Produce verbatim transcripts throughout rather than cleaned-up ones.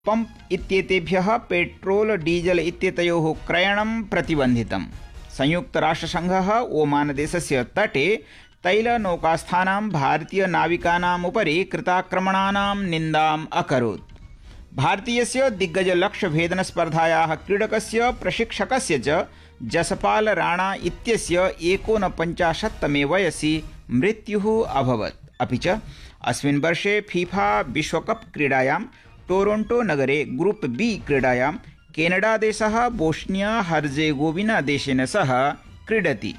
Pump इत्येतेभ्यः petrol diesel इत्येतयोः क्रयणं प्रतिबन्धितम्। संयुक्तराष्ट्रसङ्घः ओमानदेशस्य तटे तैलनौकास्थानां भारतीयनाविकानाम् उपरि कृताक्रमणानां निन्दाम् अकरोत्। भारतीयस्य दिग्गजलक्ष्यभेदनस्पर्धायाः क्रीडकस्य प्रशिक्षकस्य च जसपाल राणा इत्यस्य एकोनपञ्चाशत्तमे वयसि मृत्युः अभवत्। अपि च अस्मिन् वर्षे फीफा विश्वकप क्रीडायां टोरोंटो नगरे ग्रुप बी क्रीडायां केनडादेशः बोस्निया हर्जेगोविना देशेन सह क्रीडति।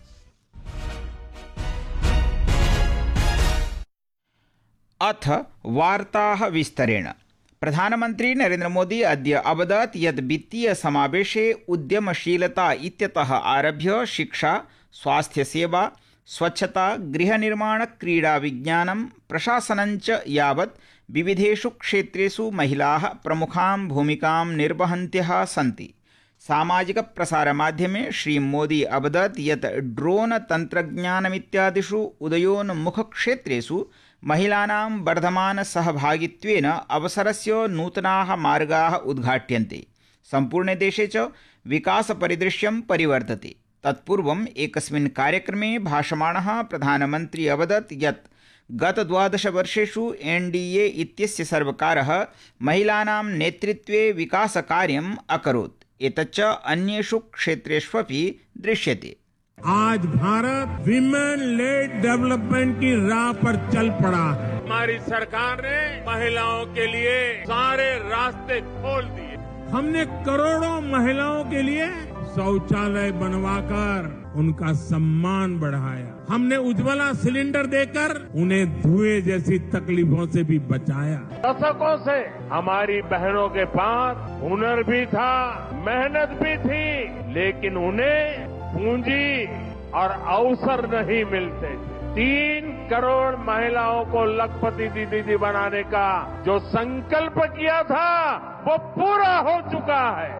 अथ वार्ताः विस्तरेण। प्रधानमन्त्री नरेन्द्र मोदी अद्य अवदत् यत् वित्तीय समावेशे उद्यमशीलता इत्यतः आरभ्य शिक्षा, स्वास्थ्यसेवा, स्वच्छता, गृहनिर्माण, क्रीडा, विज्ञानं, प्रशासनञ्च यावत् विविधेषु क्षेत्रेषु महिलाः प्रमुखां भूमिकां निर्वहन्त्यः सन्ति। सामाजिक प्रसारमाध्यमे श्रीमोदी अवदत् यत् ड्रोन तन्त्रज्ञानमित्यादिषु उदयोन्मुखक्षेत्रेषु महिलानां वर्धमानसहभागित्वेन अवसरस्य नूतनाः मार्गाः उद्घाट्यन्ते। सम्पूर्णे देशे च विकासपरिदृश्यं परिवर्तते। तत्पूर्वम् एकस्मिन् कार्यक्रमे भाषमाणः प्रधानमन्त्री अवदत् यत् गत द्वादश वर्षेषु एनडीए इत्यस्य सर्वकारः महिलानां नेतृत्वे विकासकार्यम् अकरोत्। एतच्च अन्येषु क्षेत्रेष्वपि दृश्यते। आज भारत विमेन लेड डेवलपमेंट की राह पर चल पड़ा है। हमारी सरकार ने महिलाओं के लिए सारे रास्ते खोल दिए। हमने करोड़ों महिलाओं के लिए शौचालय बनवाकर उनका सम्मान बढ़ाया। हमने उज्ज्वला सिलेंडर देकर उन्हें धुएं जैसी तकलीफों से भी बचाया। दशकों से हमारी बहनों के पास हुनर भी था, मेहनत भी थी, लेकिन उन्हें पूंजी और अवसर नहीं मिलते थे। तीन करोड़ महिलाओं को लखपति दीदी बनाने का जो संकल्प किया था वो पूरा हो चुका है।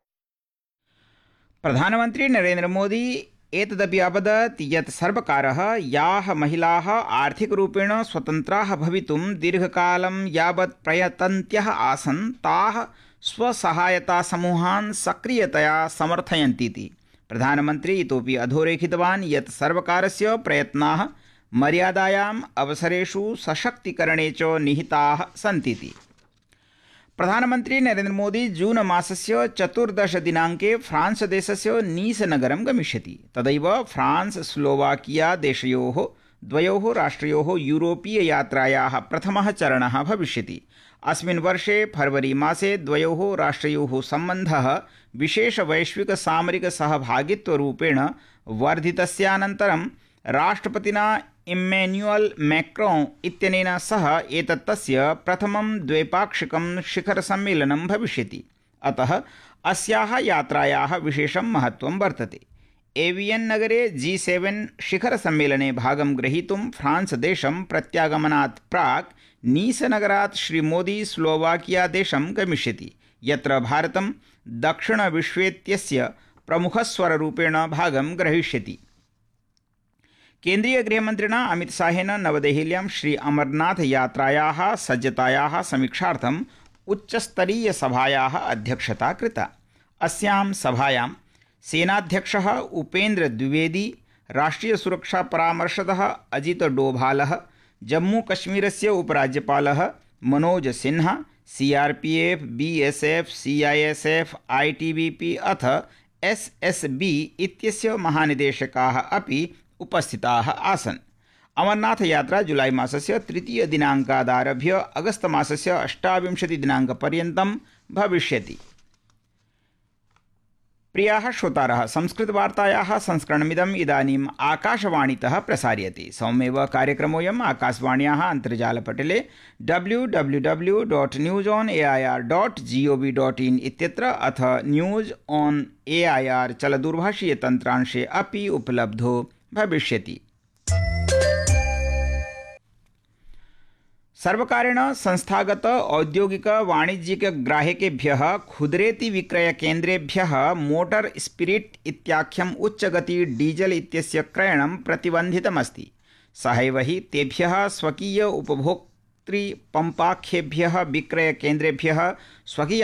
प्रधानमन्त्री नरेन्द्र मोदी एतदपि अवदत् यत् सर्वकारः याः महिलाः आर्थिकरूपेण स्वतन्त्राः भवितुं दीर्घकालं यावत् प्रयतन्त्यः आसन् ताः स्वसहायतासमूहान् सक्रियतया समर्थयन्तीति। प्रधानमन्त्री इतोपि अधोरेखितवान् यत् सर्वकारस्य प्रयत्नाः मर्यादायाम् अवसरेषु सशक्तिकरणे च निहिताः सन्तीति। प्रधानमन्त्री नरेन्द्र मोदी जून मासस्य चतुर्दश दिनाङ्के फ्रांस देशस्य नीस नगरं गमिष्यति। तदैव फ्रांस स्लोवाकिया देशयोः द्वयोः राष्ट्रयोः यूरोपीय यात्रायाः प्रथमः चरणः भविष्यति। अस्मिन् वर्षे फरवरी मासे द्वयोः राष्ट्रयोः सम्बन्धः विशेष वैश्विक सामरिक सहभागित्वरूपेण वर्धितस्यानन्तरं राष्ट्रपतिना इम्मेन्युअल मैक्रों इत्यनेन सह एतत् तस्य प्रथमं द्वैपाक्षिकं शिखरसम्मेलनं भविष्यति। अतः अस्याः यात्रायाः विशेषं महत्त्वं वर्तते। एवियन् नगरे जी सेवन शिखरसम्मेलने भागं ग्रहीतुं फ्रांस देशं प्रत्यागमनात् प्राक् नीस नगरात् श्रीमोदी स्लोवाकिया देशं गमिष्यति, यत्र भारतं दक्षिणविश्वेत्यस्य प्रमुखस्वररूपेण भागं ग्रहीष्यति। केन्द्रीय गृहमन्त्रिणा अमितशाहेन नवदेहल्यां श्री अमरनाथ यात्रायाः सज्जतायाः समीक्षार्थम् उच्चस्तरीय सभायाः अध्यक्षता कृता। अस्यां सभायां सेनाध्यक्षः उपेन्द्र द्विवेदी, राष्ट्रीय सुरक्षा परामर्शदः अजित डोभालः, जम्मूकश्मीरस्य उपराज्यपालः Manoj Sinha, CRPF, BSF, CISF, ITBP अथ एसएसबी इत्यस्य महानिदेशकाः अपि उपस्थिताः आसन्। अमरनाथ यात्रा जुलाई मासस्य तृतीय दिनाङ्कादारभ्य अगस्त मासस्य अष्टाविंशति दिनाङ्कपर्यन्तं भविष्यति। प्रियाः श्रोतारः, संस्कृतवार्तायाः संस्करणमिदम् इदानीम् आकाशवाणीतः प्रसार्यते। सौम्येव कार्यक्रमोऽयम् आकाशवाण्याः अन्तर्जालपटले W W W dot news on A I R dot ji O V dot in इत्यत्र अथ news on A I R चलदूरभाषीयतन्त्रांशे अपि उपलब्धो भविष्यति। सर्वकारेण संस्थागत औद्योगिक वाणिज्यिक ग्राहकेभ्यः खुदरेति विक्रय केन्द्रेभ्यः मोटर स्पिरिट इत्याख्यम् उच्चगति डीजल इत्यस्य क्रयणं प्रतिबन्धितमस्ति। सहैव हि तेभ्यः स्वकीय उपभोक् पितृपम्पाख्येभ्यः विक्रयकेन्द्रेभ्यः स्वकीय